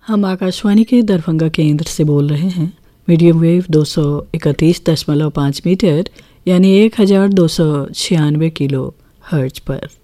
हम आकाशवाणी के दरभंगा केंद्र से बोल रहे हैं। मीडियम वेव 231.5 मीटर यानी 1296 किलो हर्ट्ज पर।